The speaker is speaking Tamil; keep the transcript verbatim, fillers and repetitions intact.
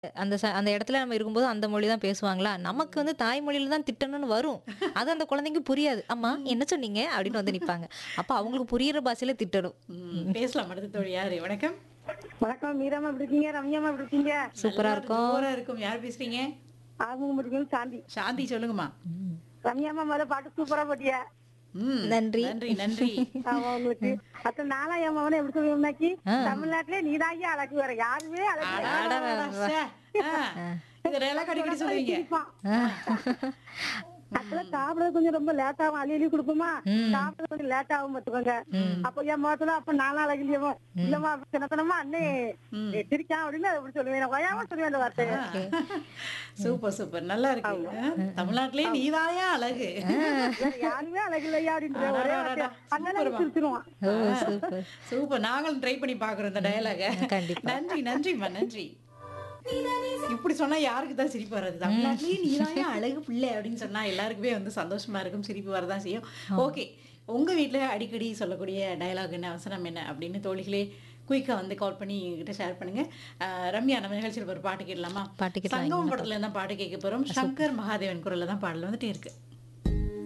அந்த ச அந்த இடத்துல நம்ம இருக்கும்போது அந்த மொழி தான் பேசுவாங்களா? நமக்கு வந்து தாய்மொழியில தான் திட்டணும்னு வரும். அது அந்த குழந்தைக்கு புரியாது. "அம்மா ம். என்ன சொன்னீங்க?" அப்படின்னு வந்து நிப்பாங்க. அப்ப அவங்களுக்கு புரியிற பாஷையில திட்டணும். ம். ம். பேசலாம் அடுத்த தோழி யாரு? வணக்கம். வணக்கம் மீராமா எப்படி இருக்கீங்க? ரம்யாமா எப்படி இருக்கீங்க? சூப்பரா நல்லா இருக்கும். ஜோரா இருக்கும். யார் பேசுறீங்க? ஆறுமுகம் முடிக்கும் சாந்தி. சாந்தி சொல்லுங்கம்மா. ம். ரம்யாமா முதல்ல பாட்டு சூப்பரா போட்டிய. ம். நன்றி. நன்றி, நன்றி. ஆமா உங்களுக்கு. அத்த நாளா என் மகனை எப்படி சொல்லுவோம்னாக்கி, ஆ. தமிழ்நாட்டிலே நீதாங்கி அழகு வேற யாருமே அழகு இல்ல. அடாடாடா, ச்சே. ஆ. இந்த டயலாக் அடிக்கடி சொல்லுவீங்க. சிரிப்பான். ஆ. அப்பெல்லாம் சாப்பிடறது கொஞ்சம் ரொம்ப லேட் ஆகும் அள்ளி அள்ளி கொடுப்போமா சாப்பிடறது கொஞ்சம் லேட் ஆகும் பாத்துக்கோங்க அப்ப என் முகத்துல அப்ப நானும் அழகு இல்லையமோ இல்லம்மா அப்படி சின்னத்தனமா அண்ணே ம். சிரிக்காம அப்படின்னு அதை அப்படி சொல்லுவேன் நான் வயாம சொல்லுவேன் அந்த வார்த்தையை சூப்பர் சூப்பர் நல்லா இருக்கு. ஆ, தமிழ்நாட்டிலே நீதாயா அழகு. வேற யாருமே அழகு இல்லையா அப்படின்ற ஒரே வார்த்தை அதனால சூப்பர்மா. சிரிச்சிருவான் ஓ! சூப்பர். சூப்பர் நாங்களும் ட்ரை பண்ணி பாக்குறோம் இந்த டயலாக. கண்டிப்பா. நன்றி நன்றிம்மா நன்றி. இப்படி சொன்னா யாருக்கு தான் சிரிப்பு வராது? தமிழ்நாட்டிலேயே நீதாயா அழகு பிள்ளை அப்படின்னு சொன்னா எல்லாருக்குமே வந்து சந்தோஷமா இருக்கும், சிரிப்பு வரதான் செய்யும். ஓகே, உங்க வீட்ல அடிக்கடி சொல்லக்கூடிய டயலாக் என்ன, அவசரம் என்ன அப்படின்னு தோழிகளே குயிக்கா வந்து கால் பண்ணி என்கிட்ட ஷேர் பண்ணுங்க. அஹ், ரம்யா, நம்ம நிகழ்ச்சியில் ஒரு பாட்டு கேட்கலாமா? பாட்டு கேட்கலாம். சங்கமம் படத்துல தான் பாட்டு கேட்க போறோம். சங்கர் மகாதேவன் குரல்ல தான் பாடல் வந்துட்டே இருக்கு.